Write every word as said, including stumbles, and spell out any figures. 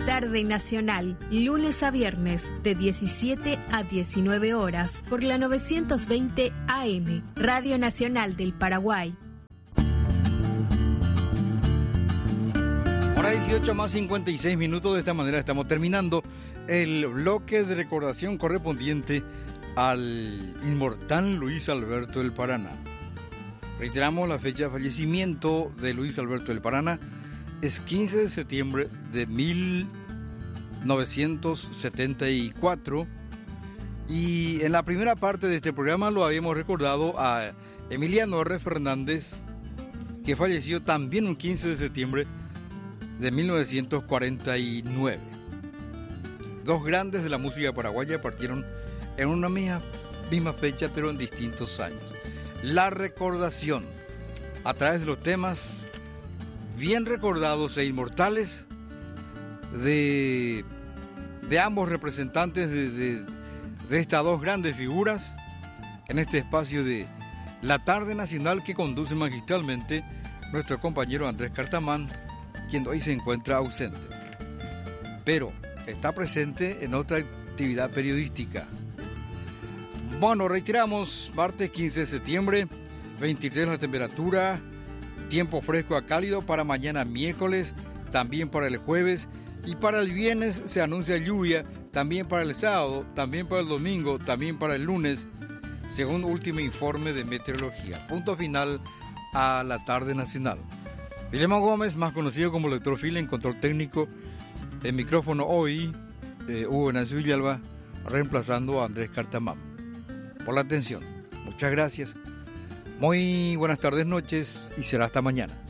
Tarde Nacional, lunes a viernes, de diecisiete a diecinueve horas, por la novecientos veinte A M, Radio Nacional del Paraguay. Hora dieciocho más cincuenta y seis minutos. De esta manera estamos terminando el bloque de recordación correspondiente al inmortal Luis Alberto del Paraná. Reiteramos la fecha de fallecimiento de Luis Alberto del Paraná. Es quince de septiembre de mil novecientos setenta y cuatro. Y en la primera parte de este programa lo habíamos recordado a Emiliano R. Fernández, que falleció también un quince de septiembre de mil novecientos cuarenta y nueve. Dos grandes de la música paraguaya partieron en una misma, misma fecha, pero en distintos años. La recordación a través de los temas bien recordados e inmortales de, de ambos representantes de, de, de estas dos grandes figuras en este espacio de la Tarde Nacional, que conduce magistralmente nuestro compañero Andrés Cartamán, quien hoy se encuentra ausente, pero está presente en otra actividad periodística. Bueno, reiteramos, martes quince de septiembre, veintitrés la temperatura, tiempo fresco a cálido para mañana miércoles, también para el jueves, y para el viernes se anuncia lluvia, también para el sábado, también para el domingo, también para el lunes, según último informe de meteorología. Punto final a la Tarde Nacional. Guillermo Gómez, más conocido como Electrofil, en control técnico. El micrófono hoy, eh, Hugo Venancio Villalba, reemplazando a Andrés Cartamán. Por la atención, muchas gracias. Muy buenas tardes, noches, y será hasta mañana.